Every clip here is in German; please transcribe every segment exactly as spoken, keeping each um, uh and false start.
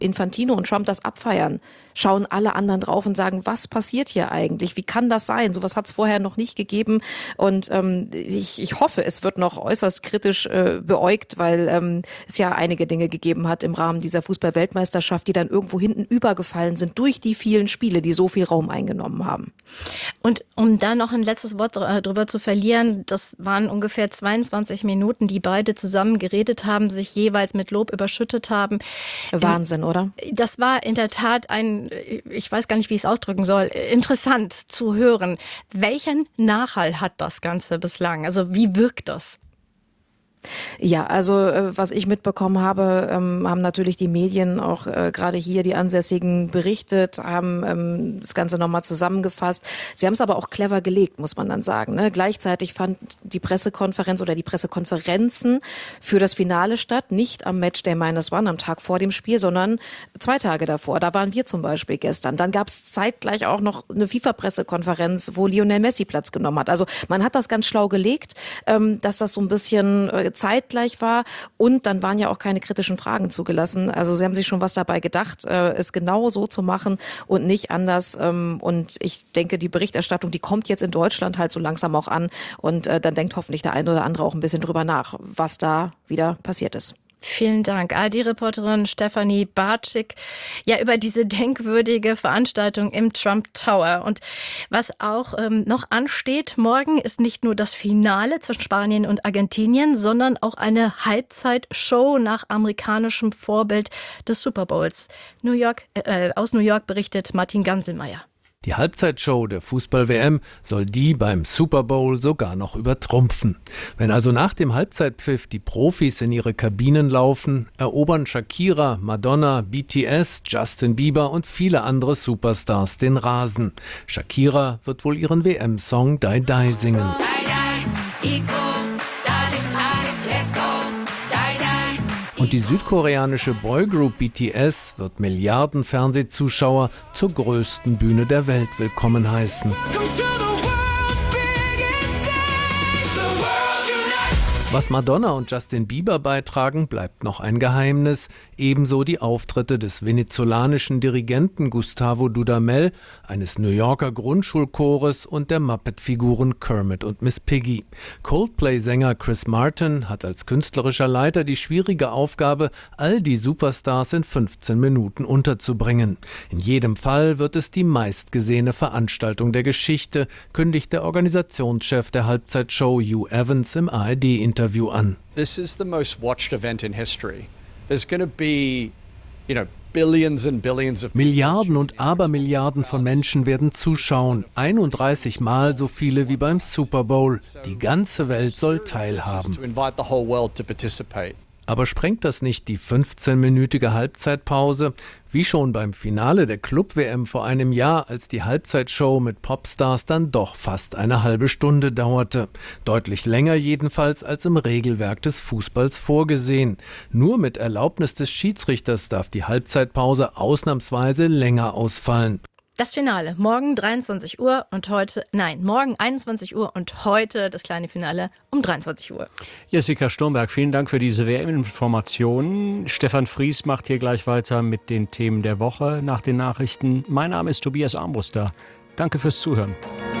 Infantino und Trump das abfeiern, schauen alle anderen drauf und sagen, was passiert hier eigentlich? Wie kann das sein? Sowas hat es vorher noch nicht gegeben. Und ähm, ich, ich hoffe, es wird noch äußerst kritisch äh, beäugt, weil ähm, es ja einige Dinge gegeben hat im Rahmen dieser Fußball-Weltmeisterschaft, die dann irgendwo hinten übergefallen sind durch die vielen Spiele, die so viel Raum eingenommen haben. Und um da noch ein letztes Wort drüber zu verlieren, das waren ungefähr zweiundzwanzig Minuten, die beide zusammen geredet haben, sich jeweils mit Lob überschüttet haben. Wahnsinn, oder? Das war in der Tat ein, ich weiß gar nicht, wie ich es ausdrücken soll, interessant zu hören. Welchen Nachhall hat das Ganze bislang? Also wie wirkt das? Ja, also äh, was ich mitbekommen habe, ähm, haben natürlich die Medien auch äh, gerade hier, die Ansässigen, berichtet, haben ähm, das Ganze nochmal zusammengefasst. Sie haben es aber auch clever gelegt, muss man dann sagen. Ne? Gleichzeitig fand die Pressekonferenz oder die Pressekonferenzen für das Finale statt, nicht am Matchday Minus One, am Tag vor dem Spiel, sondern zwei Tage davor. Da waren wir zum Beispiel gestern. Dann gab es zeitgleich auch noch eine FIFA-Pressekonferenz, wo Lionel Messi Platz genommen hat. Also man hat das ganz schlau gelegt, ähm, dass das so ein bisschen äh, zeitgleich war und dann waren ja auch keine kritischen Fragen zugelassen. Also sie haben sich schon was dabei gedacht, äh, es genau so zu machen und nicht anders. Ähm, und ich denke, die Berichterstattung, die kommt jetzt in Deutschland halt so langsam auch an und äh, dann denkt hoffentlich der eine oder andere auch ein bisschen drüber nach, was da wieder passiert ist. Vielen Dank. A R D-Reporterin Stefanie Bartschik, ja, über diese denkwürdige Veranstaltung im Trump Tower. Und was auch ähm, noch ansteht morgen, ist nicht nur das Finale zwischen Spanien und Argentinien, sondern auch eine Halbzeitshow nach amerikanischem Vorbild des Super Bowls. New York, äh, aus New York berichtet Martin Ganselmeier. Die Halbzeitshow der Fußball-W M soll die beim Super Bowl sogar noch übertrumpfen. Wenn also nach dem Halbzeitpfiff die Profis in ihre Kabinen laufen, erobern Shakira, Madonna, B T S, Justin Bieber und viele andere Superstars den Rasen. Shakira wird wohl ihren W M-Song Die Die singen. Und die südkoreanische Boygroup B T S wird Milliarden Fernsehzuschauer zur größten Bühne der Welt willkommen heißen. Was Madonna und Justin Bieber beitragen, bleibt noch ein Geheimnis. Ebenso die Auftritte des venezolanischen Dirigenten Gustavo Dudamel, eines New Yorker Grundschulchores und der Muppet-Figuren Kermit und Miss Piggy. Coldplay-Sänger Chris Martin hat als künstlerischer Leiter die schwierige Aufgabe, all die Superstars in fünfzehn Minuten unterzubringen. In jedem Fall wird es die meistgesehene Veranstaltung der Geschichte, kündigt der Organisationschef der Halbzeitshow Hugh Evans im A R D-Interview an. This is the most watched event in history. There's going to be, you know, billions and billions of Milliarden und Abermilliarden von Menschen werden zuschauen. einunddreißig Mal so viele wie beim Super Bowl. Die ganze Welt soll teilhaben. Aber sprengt das nicht die fünfzehnminütige Halbzeitpause? Wie schon beim Finale der Club-W M vor einem Jahr, als die Halbzeitshow mit Popstars dann doch fast eine halbe Stunde dauerte. Deutlich länger jedenfalls als im Regelwerk des Fußballs vorgesehen. Nur mit Erlaubnis des Schiedsrichters darf die Halbzeitpause ausnahmsweise länger ausfallen. Das Finale morgen dreiundzwanzig Uhr und heute, nein, morgen einundzwanzig Uhr und heute das kleine Finale um dreiundzwanzig Uhr. Jessica Sturmberg, vielen Dank für diese W M-Informationen. Stefan Fries macht hier gleich weiter mit den Themen der Woche nach den Nachrichten. Mein Name ist Tobias Armbruster. Danke fürs Zuhören.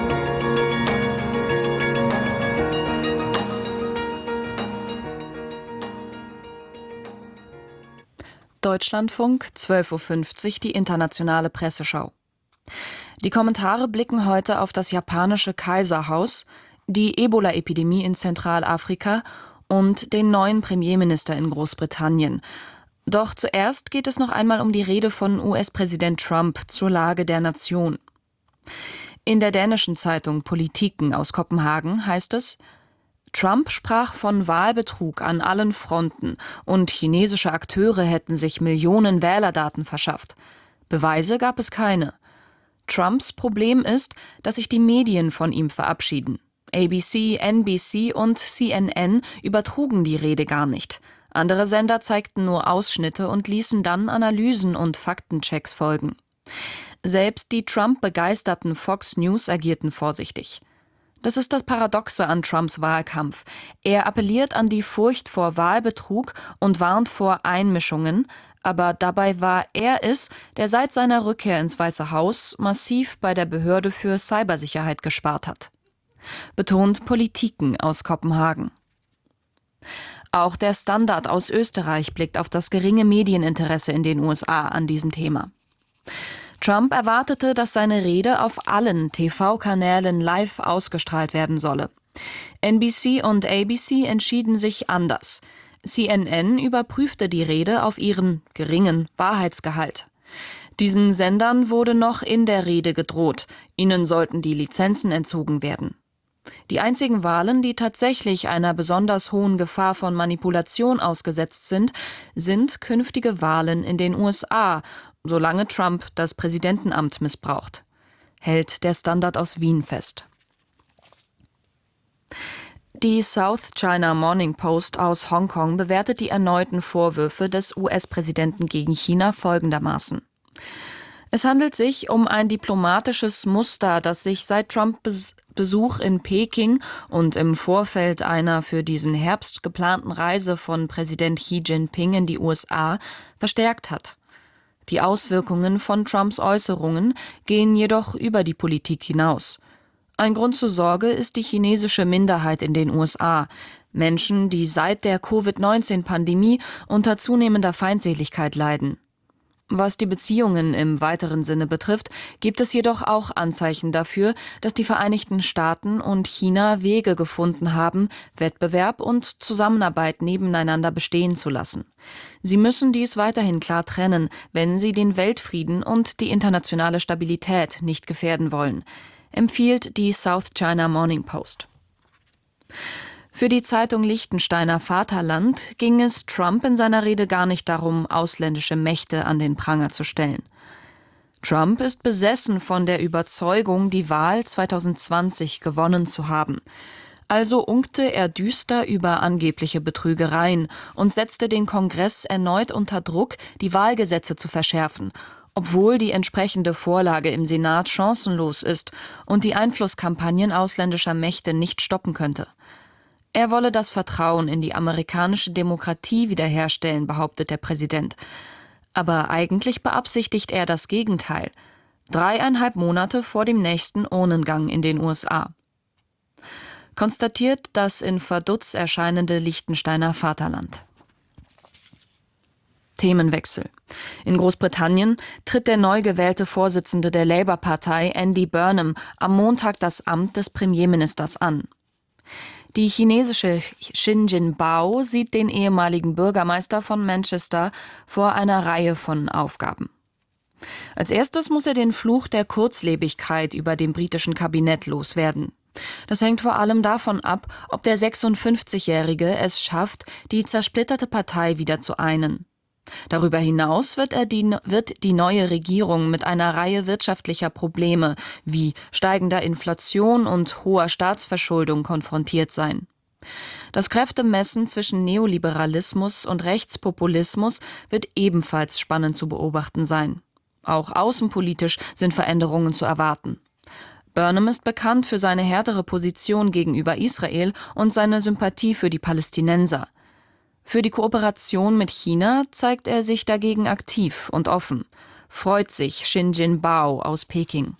Deutschlandfunk, zwölf Uhr fünfzig, die internationale Presseschau. Die Kommentare blicken heute auf das japanische Kaiserhaus, die Ebola-Epidemie in Zentralafrika und den neuen Premierminister in Großbritannien. Doch zuerst geht es noch einmal um die Rede von U S-Präsident Trump zur Lage der Nation. In der dänischen Zeitung Politiken aus Kopenhagen heißt es: Trump sprach von Wahlbetrug an allen Fronten und chinesische Akteure hätten sich Millionen Wählerdaten verschafft. Beweise gab es keine. Trumps Problem ist, dass sich die Medien von ihm verabschieden. A B C, N B C und C N N übertrugen die Rede gar nicht. Andere Sender zeigten nur Ausschnitte und ließen dann Analysen und Faktenchecks folgen. Selbst die Trump-begeisterten Fox News agierten vorsichtig. Das ist das Paradoxe an Trumps Wahlkampf. Er appelliert an die Furcht vor Wahlbetrug und warnt vor Einmischungen, Aber dabei war er es, der seit seiner Rückkehr ins Weiße Haus massiv bei der Behörde für Cybersicherheit gespart hat. Betont Politiken aus Kopenhagen. Auch der Standard aus Österreich blickt auf das geringe Medieninteresse in den U S A an diesem Thema. Trump erwartete, dass seine Rede auf allen T V-Kanälen live ausgestrahlt werden solle. N B C und A B C entschieden sich anders. C N N überprüfte die Rede auf ihren geringen Wahrheitsgehalt. Diesen Sendern wurde noch in der Rede gedroht, ihnen sollten die Lizenzen entzogen werden. Die einzigen Wahlen, die tatsächlich einer besonders hohen Gefahr von Manipulation ausgesetzt sind, sind künftige Wahlen in den U S A, solange Trump das Präsidentenamt missbraucht, hält der Standard aus Wien fest. Die South China Morning Post aus Hongkong bewertet die erneuten Vorwürfe des U S-Präsidenten gegen China folgendermaßen. Es handelt sich um ein diplomatisches Muster, das sich seit Trumps Besuch in Peking und im Vorfeld einer für diesen Herbst geplanten Reise von Präsident Xi Jinping in die U S A verstärkt hat. Die Auswirkungen von Trumps Äußerungen gehen jedoch über die Politik hinaus. Ein Grund zur Sorge ist die chinesische Minderheit in den U S A. Menschen, die seit der Covid neunzehn Pandemie unter zunehmender Feindseligkeit leiden. Was die Beziehungen im weiteren Sinne betrifft, gibt es jedoch auch Anzeichen dafür, dass die Vereinigten Staaten und China Wege gefunden haben, Wettbewerb und Zusammenarbeit nebeneinander bestehen zu lassen. Sie müssen dies weiterhin klar trennen, wenn sie den Weltfrieden und die internationale Stabilität nicht gefährden wollen, empfiehlt die South China Morning Post. Für die Zeitung Liechtensteiner Vaterland ging es Trump in seiner Rede gar nicht darum, ausländische Mächte an den Pranger zu stellen. Trump ist besessen von der Überzeugung, die Wahl zwanzig zwanzig gewonnen zu haben. Also unkte er düster über angebliche Betrügereien und setzte den Kongress erneut unter Druck, die Wahlgesetze zu verschärfen, obwohl die entsprechende Vorlage im Senat chancenlos ist und die Einflusskampagnen ausländischer Mächte nicht stoppen könnte. Er wolle das Vertrauen in die amerikanische Demokratie wiederherstellen, behauptet der Präsident. Aber eigentlich beabsichtigt er das Gegenteil. Dreieinhalb Monate vor dem nächsten Urnengang in den U S A. Konstatiert das in Verdutz erscheinende Liechtensteiner Vaterland. Themenwechsel. In Großbritannien tritt der neu gewählte Vorsitzende der Labour-Partei, Andy Burnham, am Montag das Amt des Premierministers an. Die chinesische Xi Jinping sieht den ehemaligen Bürgermeister von Manchester vor einer Reihe von Aufgaben. Als erstes muss er den Fluch der Kurzlebigkeit über dem britischen Kabinett loswerden. Das hängt vor allem davon ab, ob der sechsundfünfzigjährige es schafft, die zersplitterte Partei wieder zu einen. Darüber hinaus wird, er die, wird die neue Regierung mit einer Reihe wirtschaftlicher Probleme wie steigender Inflation und hoher Staatsverschuldung konfrontiert sein. Das Kräftemessen zwischen Neoliberalismus und Rechtspopulismus wird ebenfalls spannend zu beobachten sein. Auch außenpolitisch sind Veränderungen zu erwarten. Burnham ist bekannt für seine härtere Position gegenüber Israel und seine Sympathie für die Palästinenser. Für die Kooperation mit China zeigt er sich dagegen aktiv und offen, freut sich Xi Jinping aus Peking.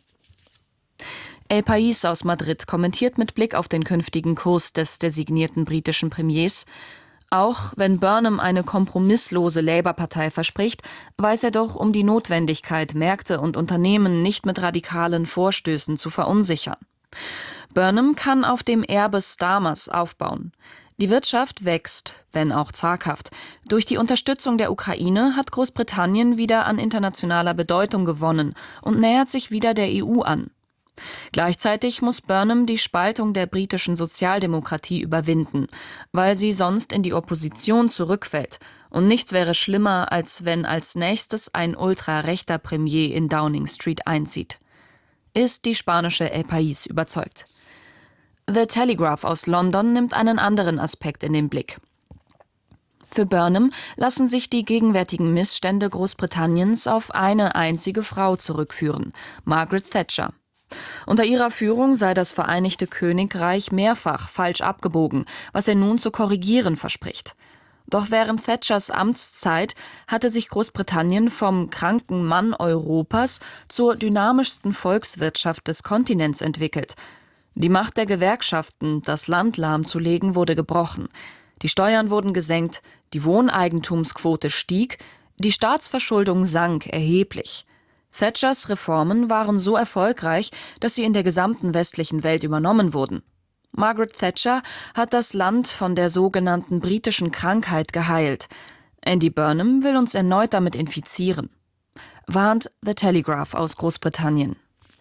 El País aus Madrid kommentiert mit Blick auf den künftigen Kurs des designierten britischen Premiers: Auch wenn Burnham eine kompromisslose Labour-Partei verspricht, weiß er doch um die Notwendigkeit, Märkte und Unternehmen nicht mit radikalen Vorstößen zu verunsichern. Burnham kann auf dem Erbe Starmers aufbauen. Die Wirtschaft wächst, wenn auch zaghaft. Durch die Unterstützung der Ukraine hat Großbritannien wieder an internationaler Bedeutung gewonnen und nähert sich wieder der E U an. Gleichzeitig muss Burnham die Spaltung der britischen Sozialdemokratie überwinden, weil sie sonst in die Opposition zurückfällt. Und nichts wäre schlimmer, als wenn als nächstes ein ultrarechter Premier in Downing Street einzieht. Ist die spanische El País überzeugt. The Telegraph aus London nimmt einen anderen Aspekt in den Blick. Für Burnham lassen sich die gegenwärtigen Missstände Großbritanniens auf eine einzige Frau zurückführen, Margaret Thatcher. Unter ihrer Führung sei das Vereinigte Königreich mehrfach falsch abgebogen, was er nun zu korrigieren verspricht. Doch während Thatchers Amtszeit hatte sich Großbritannien vom kranken Mann Europas zur dynamischsten Volkswirtschaft des Kontinents entwickelt. Die Macht der Gewerkschaften, das Land lahmzulegen, wurde gebrochen. Die Steuern wurden gesenkt, die Wohneigentumsquote stieg, die Staatsverschuldung sank erheblich. Thatchers Reformen waren so erfolgreich, dass sie in der gesamten westlichen Welt übernommen wurden. Margaret Thatcher hat das Land von der sogenannten britischen Krankheit geheilt. Andy Burnham will uns erneut damit infizieren, warnt The Telegraph aus Großbritannien.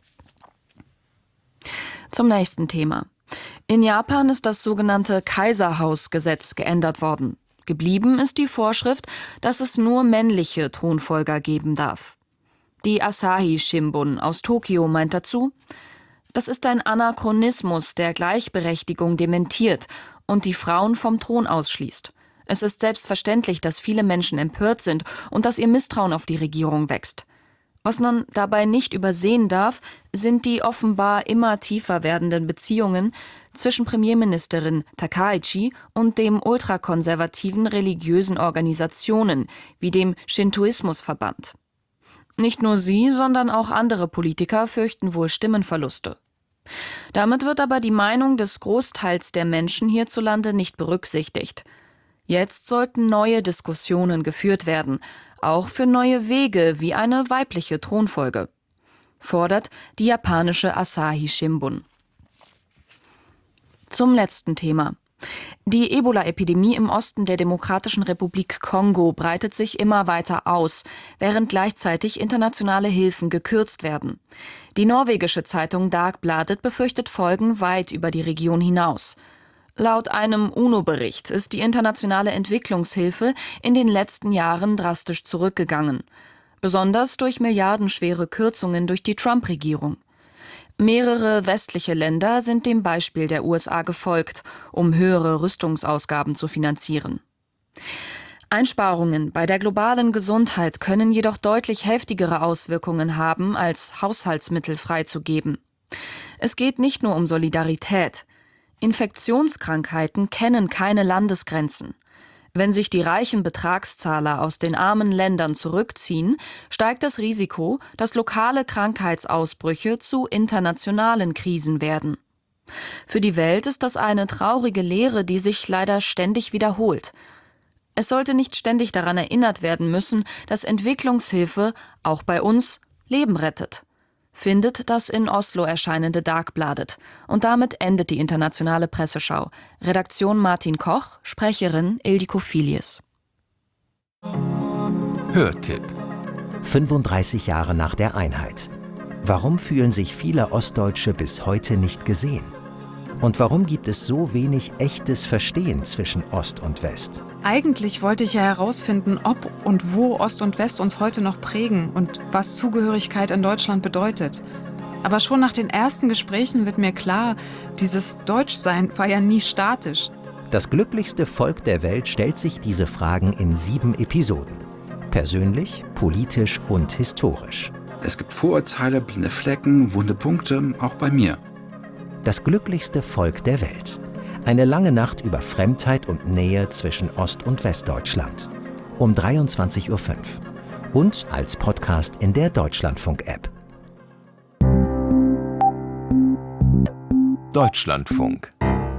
Zum nächsten Thema. In Japan ist das sogenannte Kaiserhausgesetz geändert worden. Geblieben ist die Vorschrift, dass es nur männliche Thronfolger geben darf. Die Asahi Shimbun aus Tokio meint dazu: Das ist ein Anachronismus, der Gleichberechtigung dementiert und die Frauen vom Thron ausschließt. Es ist selbstverständlich, dass viele Menschen empört sind und dass ihr Misstrauen auf die Regierung wächst. Was man dabei nicht übersehen darf, sind die offenbar immer tiefer werdenden Beziehungen zwischen Premierministerin Takaichi und dem ultrakonservativen religiösen Organisationen wie dem Shintoismusverband. Nicht nur sie, sondern auch andere Politiker fürchten wohl Stimmenverluste. Damit wird aber die Meinung des Großteils der Menschen hierzulande nicht berücksichtigt. Jetzt sollten neue Diskussionen geführt werden, auch für neue Wege wie eine weibliche Thronfolge, fordert die japanische Asahi Shimbun. Zum letzten Thema. Die Ebola-Epidemie im Osten der Demokratischen Republik Kongo breitet sich immer weiter aus, während gleichzeitig internationale Hilfen gekürzt werden. Die norwegische Zeitung Dagbladet befürchtet Folgen weit über die Region hinaus. Laut einem UNO-Bericht ist die internationale Entwicklungshilfe in den letzten Jahren drastisch zurückgegangen, besonders durch milliardenschwere Kürzungen durch die Trump-Regierung. Mehrere westliche Länder sind dem Beispiel der U S A gefolgt, um höhere Rüstungsausgaben zu finanzieren. Einsparungen bei der globalen Gesundheit können jedoch deutlich heftigere Auswirkungen haben, als Haushaltsmittel freizugeben. Es geht nicht nur um Solidarität. Infektionskrankheiten kennen keine Landesgrenzen. Wenn sich die reichen Betragszahler aus den armen Ländern zurückziehen, steigt das Risiko, dass lokale Krankheitsausbrüche zu internationalen Krisen werden. Für die Welt ist das eine traurige Lehre, die sich leider ständig wiederholt. Es sollte nicht ständig daran erinnert werden müssen, dass Entwicklungshilfe, auch bei uns, Leben rettet, findet das in Oslo erscheinende Dagbladet. Und damit endet die internationale Presseschau. Redaktion Martin Koch, Sprecherin Ildiko Filius. Hörtipp. fünfunddreißig Jahre nach der Einheit. Warum fühlen sich viele Ostdeutsche bis heute nicht gesehen? Und warum gibt es so wenig echtes Verstehen zwischen Ost und West? Eigentlich wollte ich ja herausfinden, ob und wo Ost und West uns heute noch prägen und was Zugehörigkeit in Deutschland bedeutet. Aber schon nach den ersten Gesprächen wird mir klar, dieses Deutschsein war ja nie statisch. Das glücklichste Volk der Welt stellt sich diese Fragen in sieben Episoden. Persönlich, politisch und historisch. Es gibt Vorurteile, blinde Flecken, wunde Punkte, auch bei mir. Das glücklichste Volk der Welt. Eine lange Nacht über Fremdheit und Nähe zwischen Ost- und Westdeutschland. Um dreiundzwanzig Uhr fünf. Und als Podcast in der Deutschlandfunk-App. Deutschlandfunk.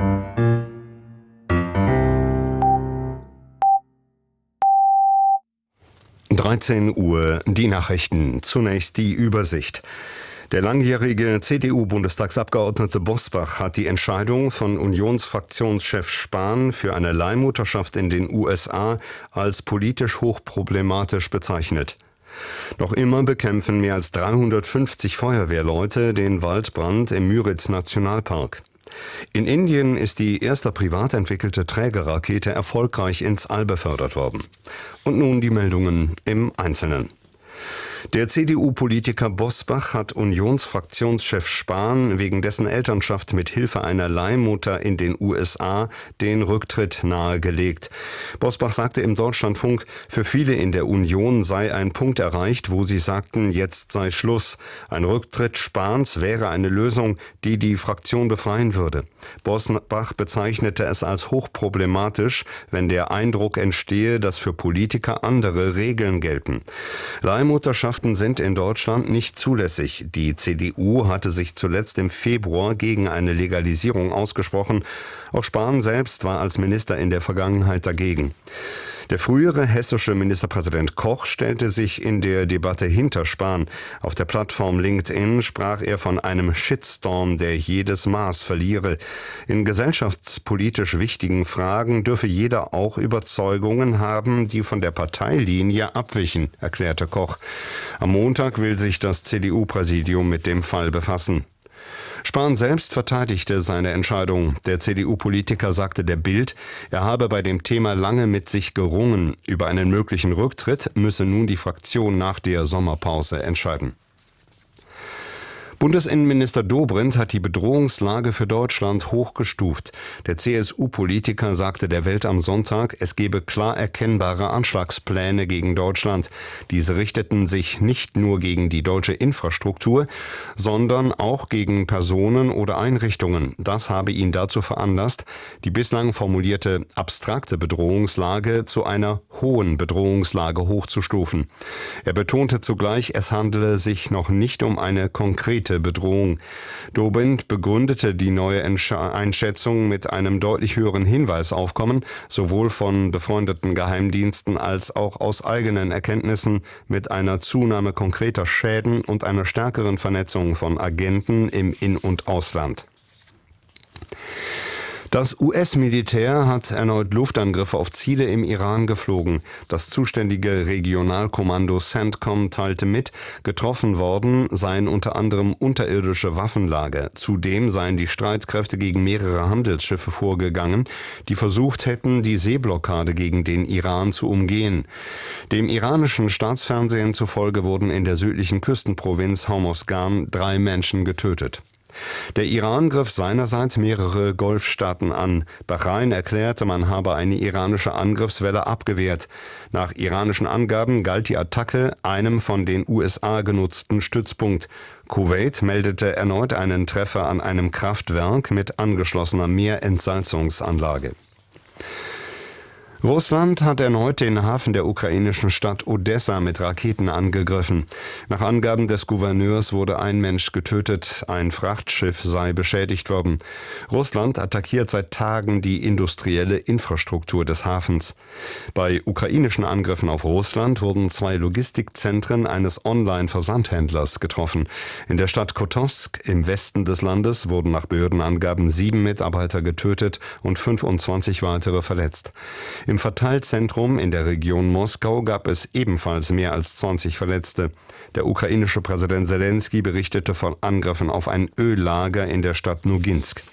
dreizehn Uhr, die Nachrichten. Zunächst die Übersicht. Der langjährige C D U-Bundestagsabgeordnete Bosbach hat die Entscheidung von Unionsfraktionschef Spahn für eine Leihmutterschaft in den U S A als politisch hochproblematisch bezeichnet. Noch immer bekämpfen mehr als dreihundertfünfzig Feuerwehrleute den Waldbrand im Müritz-Nationalpark. In Indien ist die erste privat entwickelte Trägerrakete erfolgreich ins All befördert worden. Und nun die Meldungen im Einzelnen. Der C D U-Politiker Bosbach hat Unionsfraktionschef Spahn wegen dessen Elternschaft mit Hilfe einer Leihmutter in den U S A den Rücktritt nahegelegt. Bosbach sagte im Deutschlandfunk, für viele in der Union sei ein Punkt erreicht, wo sie sagten, jetzt sei Schluss. Ein Rücktritt Spahns wäre eine Lösung, die die Fraktion befreien würde. Bosbach bezeichnete es als hochproblematisch, wenn der Eindruck entstehe, dass für Politiker andere Regeln gelten. Leihmutterschaften sind in Deutschland nicht zulässig. Die C D U hatte sich zuletzt im Februar gegen eine Legalisierung ausgesprochen. Auch Spahn selbst war als Minister in der Vergangenheit dagegen. Der frühere hessische Ministerpräsident Koch stellte sich in der Debatte hinter Spahn. Auf der Plattform LinkedIn sprach er von einem Shitstorm, der jedes Maß verliere. In gesellschaftspolitisch wichtigen Fragen dürfe jeder auch Überzeugungen haben, die von der Parteilinie abwichen, erklärte Koch. Am Montag will sich das C D U-Präsidium mit dem Fall befassen. Spahn selbst verteidigte seine Entscheidung. Der C D U-Politiker sagte der Bild, er habe bei dem Thema lange mit sich gerungen. Über einen möglichen Rücktritt müsse nun die Fraktion nach der Sommerpause entscheiden. Bundesinnenminister Dobrindt hat die Bedrohungslage für Deutschland hochgestuft. Der C S U-Politiker sagte der Welt am Sonntag, es gebe klar erkennbare Anschlagspläne gegen Deutschland. Diese richteten sich nicht nur gegen die deutsche Infrastruktur, sondern auch gegen Personen oder Einrichtungen. Das habe ihn dazu veranlasst, die bislang formulierte abstrakte Bedrohungslage zu einer hohen Bedrohungslage hochzustufen. Er betonte zugleich, es handele sich noch nicht um eine konkrete Bedrohung. Dobrindt begründete die neue Einschätzung mit einem deutlich höheren Hinweisaufkommen, sowohl von befreundeten Geheimdiensten als auch aus eigenen Erkenntnissen, mit einer Zunahme konkreter Schäden und einer stärkeren Vernetzung von Agenten im In- und Ausland. Das U S-Militär hat erneut Luftangriffe auf Ziele im Iran geflogen. Das zuständige Regionalkommando CENTCOM teilte mit, getroffen worden seien unter anderem unterirdische Waffenlager. Zudem seien die Streitkräfte gegen mehrere Handelsschiffe vorgegangen, die versucht hätten, die Seeblockade gegen den Iran zu umgehen. Dem iranischen Staatsfernsehen zufolge wurden in der südlichen Küstenprovinz Hormozgan drei Menschen getötet. Der Iran griff seinerseits mehrere Golfstaaten an. Bahrain erklärte, man habe eine iranische Angriffswelle abgewehrt. Nach iranischen Angaben galt die Attacke einem von den U S A genutzten Stützpunkt. Kuwait meldete erneut einen Treffer an einem Kraftwerk mit angeschlossener Meerentsalzungsanlage. Russland hat erneut den Hafen der ukrainischen Stadt Odessa mit Raketen angegriffen. Nach Angaben des Gouverneurs wurde ein Mensch getötet, ein Frachtschiff sei beschädigt worden. Russland attackiert seit Tagen die industrielle Infrastruktur des Hafens. Bei ukrainischen Angriffen auf Russland wurden zwei Logistikzentren eines Online-Versandhändlers getroffen. In der Stadt Kotovsk im Westen des Landes wurden nach Behördenangaben sieben Mitarbeiter getötet und fünfundzwanzig weitere verletzt. Im Verteilzentrum in der Region Moskau gab es ebenfalls mehr als zwanzig Verletzte. Der ukrainische Präsident Selenskyj berichtete von Angriffen auf ein Öllager in der Stadt Noginsk.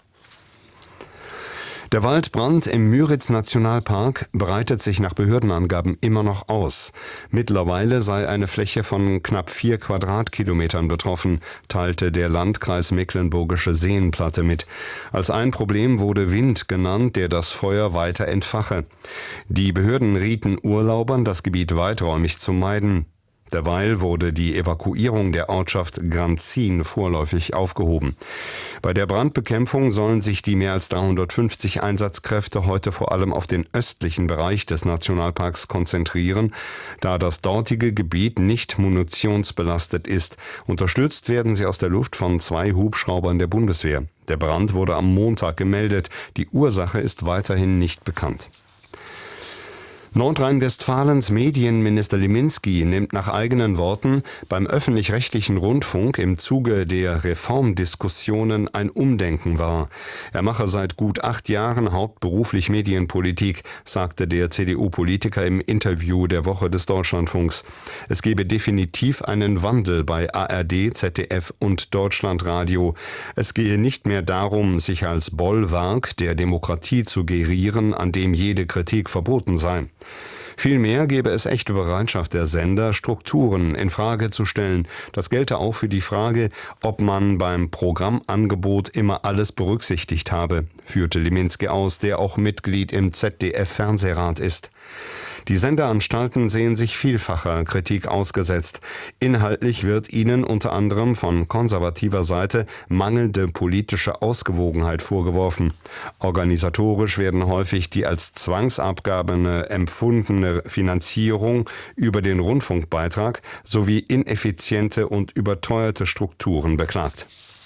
Der Waldbrand im Müritz-Nationalpark breitet sich nach Behördenangaben immer noch aus. Mittlerweile sei eine Fläche von knapp vier Quadratkilometern betroffen, teilte der Landkreis Mecklenburgische Seenplatte mit. Als ein Problem wurde Wind genannt, der das Feuer weiter entfache. Die Behörden rieten Urlaubern, das Gebiet weiträumig zu meiden. Derweil wurde die Evakuierung der Ortschaft Granzin vorläufig aufgehoben. Bei der Brandbekämpfung sollen sich die mehr als dreihundertfünfzig Einsatzkräfte heute vor allem auf den östlichen Bereich des Nationalparks konzentrieren, da das dortige Gebiet nicht munitionsbelastet ist. Unterstützt werden sie aus der Luft von zwei Hubschraubern der Bundeswehr. Der Brand wurde am Montag gemeldet. Die Ursache ist weiterhin nicht bekannt. Nordrhein-Westfalens Medienminister Liminski nimmt nach eigenen Worten beim öffentlich-rechtlichen Rundfunk im Zuge der Reformdiskussionen ein Umdenken wahr. Er mache seit gut acht Jahren hauptberuflich Medienpolitik, sagte der C D U-Politiker im Interview der Woche des Deutschlandfunks. Es gebe definitiv einen Wandel bei A R D, Z D F und Deutschlandradio. Es gehe nicht mehr darum, sich als Bollwerk der Demokratie zu gerieren, an dem jede Kritik verboten sei. Vielmehr gäbe es echte Bereitschaft der Sender, Strukturen in Frage zu stellen. Das gelte auch für die Frage, ob man beim Programmangebot immer alles berücksichtigt habe, führte Liminski aus, der auch Mitglied im Z D F-Fernsehrat ist. Die Senderanstalten sehen sich vielfacher Kritik ausgesetzt. Inhaltlich wird ihnen unter anderem von konservativer Seite mangelnde politische Ausgewogenheit vorgeworfen. Organisatorisch werden häufig die als Zwangsabgabe empfundene Finanzierung über den Rundfunkbeitrag sowie ineffiziente und überteuerte Strukturen beklagt.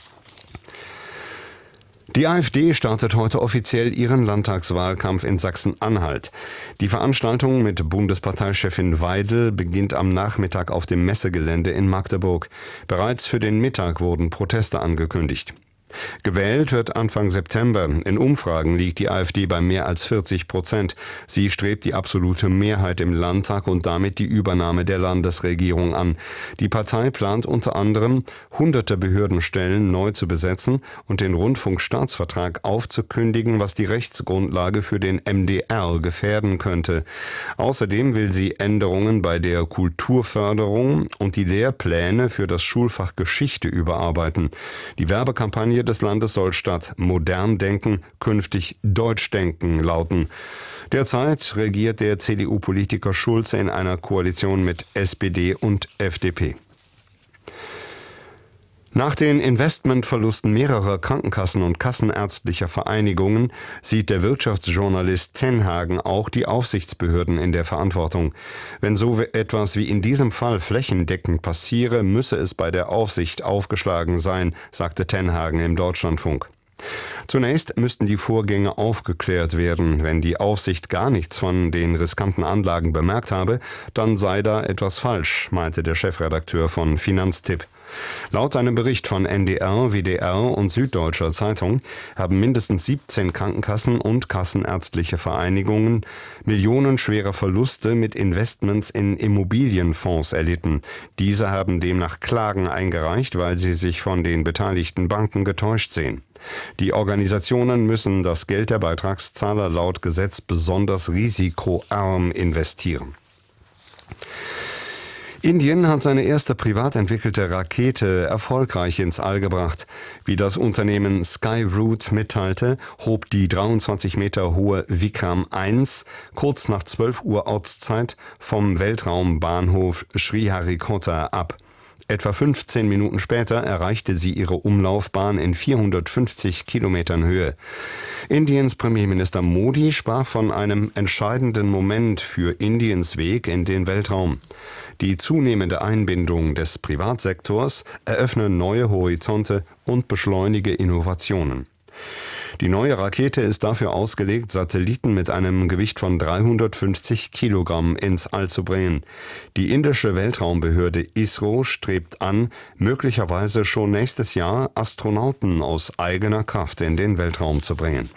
Die AfD startet heute offiziell ihren Landtagswahlkampf in Sachsen-Anhalt. Die Veranstaltung mit Bundesparteichefin Weidel beginnt am Nachmittag auf dem Messegelände in Magdeburg. Bereits für den Mittag wurden Proteste angekündigt. Gewählt wird Anfang September. In Umfragen liegt die AfD bei mehr als vierzig Prozent. Sie strebt die absolute Mehrheit im Landtag und damit die Übernahme der Landesregierung an. Die Partei plant unter anderem, hunderte Behördenstellen neu zu besetzen und den Rundfunkstaatsvertrag aufzukündigen, was die Rechtsgrundlage für den M D R gefährden könnte. Außerdem will sie Änderungen bei der Kulturförderung und die Lehrpläne für das Schulfach Geschichte überarbeiten. Die Werbekampagne des Landes soll statt modern denken künftig deutsch denken lauten. Derzeit regiert der C D U-Politiker Schulze in einer Koalition mit S P D und F D P. Nach den Investmentverlusten mehrerer Krankenkassen und kassenärztlicher Vereinigungen sieht der Wirtschaftsjournalist Tenhagen auch die Aufsichtsbehörden in der Verantwortung. Wenn so etwas wie in diesem Fall flächendeckend passiere, müsse es bei der Aufsicht aufgeschlagen sein, sagte Tenhagen im Deutschlandfunk. Zunächst müssten die Vorgänge aufgeklärt werden. Wenn die Aufsicht gar nichts von den riskanten Anlagen bemerkt habe, dann sei da etwas falsch, meinte der Chefredakteur von Finanztipp. Laut einem Bericht von N D R, W D R und Süddeutscher Zeitung haben mindestens siebzehn Krankenkassen und kassenärztliche Vereinigungen millionenschwere Verluste mit Investments in Immobilienfonds erlitten. Diese haben demnach Klagen eingereicht, weil sie sich von den beteiligten Banken getäuscht sehen. Die Organisationen müssen das Geld der Beitragszahler laut Gesetz besonders risikoarm investieren. Indien hat seine erste privat entwickelte Rakete erfolgreich ins All gebracht. Wie das Unternehmen Skyroot mitteilte, hob die dreiundzwanzig Meter hohe Vikram eins kurz nach zwölf Uhr Ortszeit vom Weltraumbahnhof Sriharikota ab. Etwa fünfzehn Minuten später erreichte sie ihre Umlaufbahn in vierhundertfünfzig Kilometern Höhe. Indiens Premierminister Modi sprach von einem entscheidenden Moment für Indiens Weg in den Weltraum. Die zunehmende Einbindung des Privatsektors eröffne neue Horizonte und beschleunige Innovationen. Die neue Rakete ist dafür ausgelegt, Satelliten mit einem Gewicht von dreihundertfünfzig Kilogramm ins All zu bringen. Die indische Weltraumbehörde ISRO strebt an, möglicherweise schon nächstes Jahr Astronauten aus eigener Kraft in den Weltraum zu bringen.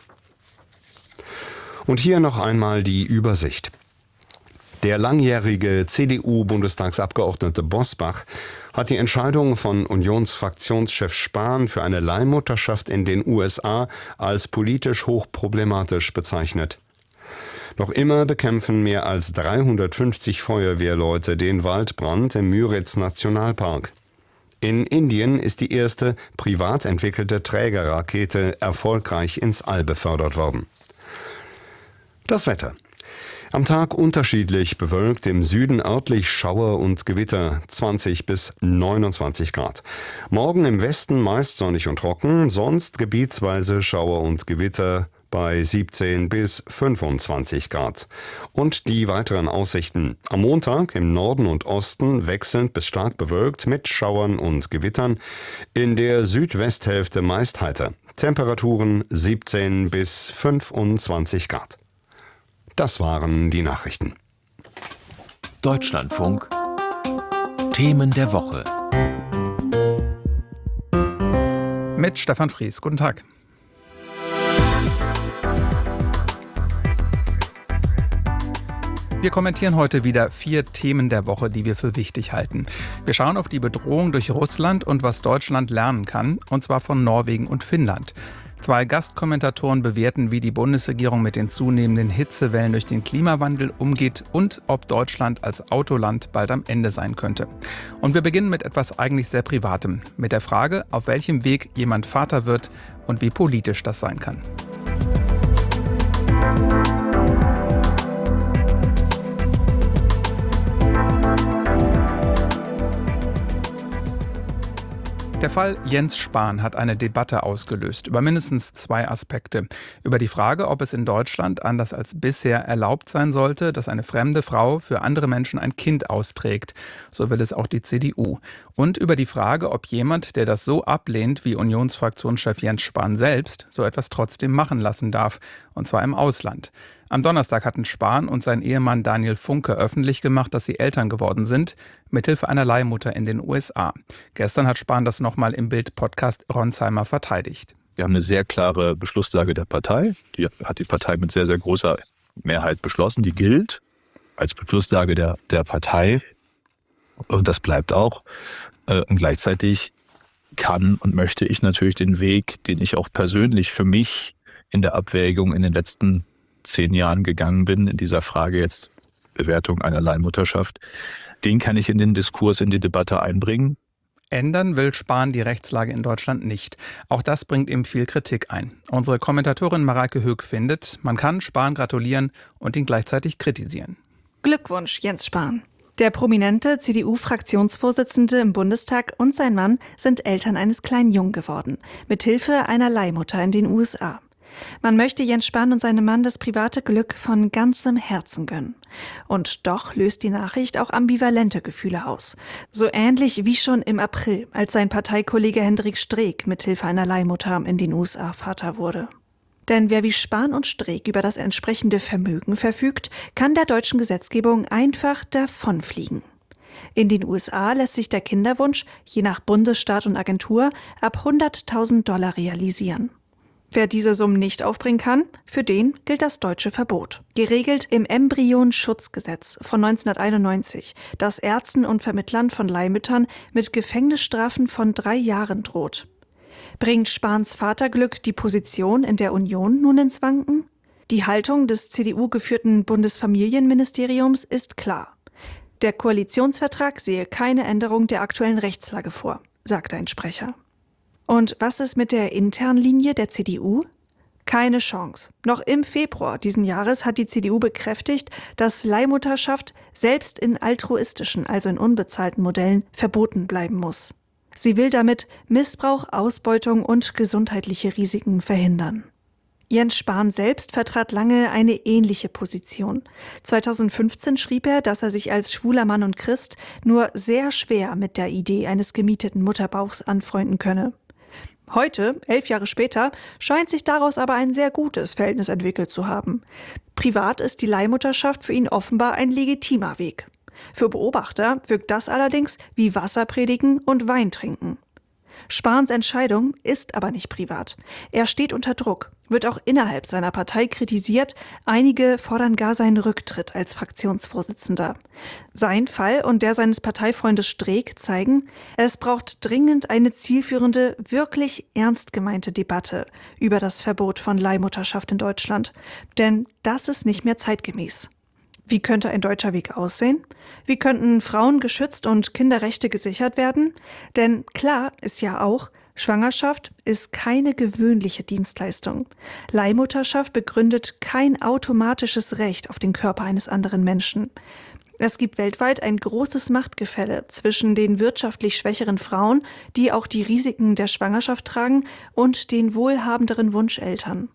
Und hier noch einmal die Übersicht. Der langjährige C D U-Bundestagsabgeordnete Bosbach hat die Entscheidung von Unionsfraktionschef Spahn für eine Leihmutterschaft in den U S A als politisch hochproblematisch bezeichnet. Noch immer bekämpfen mehr als dreihundertfünfzig Feuerwehrleute den Waldbrand im Müritz-Nationalpark. In Indien ist die erste privat entwickelte Trägerrakete erfolgreich ins All befördert worden. Das Wetter. Am Tag unterschiedlich bewölkt, im Süden örtlich Schauer und Gewitter, zwanzig bis neunundzwanzig Grad. Morgen im Westen meist sonnig und trocken, sonst gebietsweise Schauer und Gewitter bei siebzehn bis fünfundzwanzig Grad. Und die weiteren Aussichten. Am Montag im Norden und Osten wechselnd bis stark bewölkt mit Schauern und Gewittern. In der Südwesthälfte meist heiter. Temperaturen siebzehn bis fünfundzwanzig Grad. Das waren die Nachrichten. Deutschlandfunk. Themen der Woche. Mit Stefan Fries. Guten Tag. Wir kommentieren heute wieder vier Themen der Woche, die wir für wichtig halten. Wir schauen auf die Bedrohung durch Russland und was Deutschland lernen kann, und zwar von Norwegen und Finnland. Zwei Gastkommentatoren bewerten, wie die Bundesregierung mit den zunehmenden Hitzewellen durch den Klimawandel umgeht und ob Deutschland als Autoland bald am Ende sein könnte. Und wir beginnen mit etwas eigentlich sehr Privatem, mit der Frage, auf welchem Weg jemand Vater wird und wie politisch das sein kann. Der Fall Jens Spahn hat eine Debatte ausgelöst über mindestens zwei Aspekte. Über die Frage, ob es in Deutschland anders als bisher erlaubt sein sollte, dass eine fremde Frau für andere Menschen ein Kind austrägt. So will es auch die C D U. Und über die Frage, ob jemand, der das so ablehnt wie Unionsfraktionschef Jens Spahn selbst, so etwas trotzdem machen lassen darf. Und zwar im Ausland. Am Donnerstag hatten Spahn und sein Ehemann Daniel Funke öffentlich gemacht, dass sie Eltern geworden sind, mithilfe einer Leihmutter in den U S A. Gestern hat Spahn das nochmal im Bild-Podcast Ronsheimer verteidigt. Wir haben eine sehr klare Beschlusslage der Partei. Die hat die Partei mit sehr, sehr großer Mehrheit beschlossen. Die gilt als Beschlusslage der, der Partei. Und das bleibt auch. Und gleichzeitig kann und möchte ich natürlich den Weg, den ich auch persönlich für mich in der Abwägung in den letzten zehn Jahren gegangen bin, in dieser Frage jetzt Bewertung einer Leihmutterschaft, den kann ich in den Diskurs, in die Debatte einbringen. Ändern will Spahn die Rechtslage in Deutschland nicht. Auch das bringt ihm viel Kritik ein. Unsere Kommentatorin Mareike Höck findet, man kann Spahn gratulieren und ihn gleichzeitig kritisieren. Glückwunsch, Jens Spahn. Der prominente C D U-Fraktionsvorsitzende im Bundestag und sein Mann sind Eltern eines kleinen Jungen geworden, mithilfe einer Leihmutter in den U S A. Man möchte Jens Spahn und seinem Mann das private Glück von ganzem Herzen gönnen. Und doch löst die Nachricht auch ambivalente Gefühle aus. So ähnlich wie schon im April, als sein Parteikollege Hendrik Streeck mithilfe einer Leihmutter in den U S A Vater wurde. Denn wer wie Spahn und Streeck über das entsprechende Vermögen verfügt, kann der deutschen Gesetzgebung einfach davonfliegen. In den U S A lässt sich der Kinderwunsch, je nach Bundesstaat und Agentur, ab hunderttausend Dollar realisieren. Wer diese Summen nicht aufbringen kann, für den gilt das deutsche Verbot. Geregelt im Embryonschutzgesetz von neunzehnhunderteinundneunzig, das Ärzten und Vermittlern von Leihmüttern mit Gefängnisstrafen von drei Jahren droht. Bringt Spahns Vaterglück die Position in der Union nun ins Wanken? Die Haltung des C D U-geführten Bundesfamilienministeriums ist klar. Der Koalitionsvertrag sehe keine Änderung der aktuellen Rechtslage vor, sagt ein Sprecher. Und was ist mit der internen Linie der C D U? Keine Chance. Noch im Februar diesen Jahres hat die C D U bekräftigt, dass Leihmutterschaft selbst in altruistischen, also in unbezahlten Modellen, verboten bleiben muss. Sie will damit Missbrauch, Ausbeutung und gesundheitliche Risiken verhindern. Jens Spahn selbst vertrat lange eine ähnliche Position. zweitausendfünfzehn schrieb er, dass er sich als schwuler Mann und Christ nur sehr schwer mit der Idee eines gemieteten Mutterbauchs anfreunden könne. Heute, elf Jahre später, scheint sich daraus aber ein sehr gutes Verhältnis entwickelt zu haben. Privat ist die Leihmutterschaft für ihn offenbar ein legitimer Weg. Für Beobachter wirkt das allerdings wie Wasserpredigen und Wein trinken. Spahns Entscheidung ist aber nicht privat. Er steht unter Druck, wird auch innerhalb seiner Partei kritisiert. Einige fordern gar seinen Rücktritt als Fraktionsvorsitzender. Sein Fall und der seines Parteifreundes Streeck zeigen, es braucht dringend eine zielführende, wirklich ernst gemeinte Debatte über das Verbot von Leihmutterschaft in Deutschland. Denn das ist nicht mehr zeitgemäß. Wie könnte ein deutscher Weg aussehen? Wie könnten Frauen geschützt und Kinderrechte gesichert werden? Denn klar ist ja auch, Schwangerschaft ist keine gewöhnliche Dienstleistung. Leihmutterschaft begründet kein automatisches Recht auf den Körper eines anderen Menschen. Es gibt weltweit ein großes Machtgefälle zwischen den wirtschaftlich schwächeren Frauen, die auch die Risiken der Schwangerschaft tragen, und den wohlhabenderen Wunscheltern.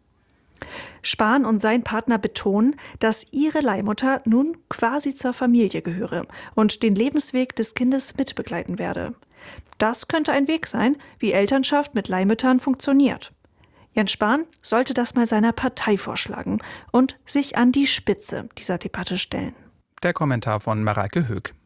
Spahn und sein Partner betonen, dass ihre Leihmutter nun quasi zur Familie gehöre und den Lebensweg des Kindes mitbegleiten werde. Das könnte ein Weg sein, wie Elternschaft mit Leihmüttern funktioniert. Jens Spahn sollte das mal seiner Partei vorschlagen und sich an die Spitze dieser Debatte stellen. Der Kommentar von Mareike Höck.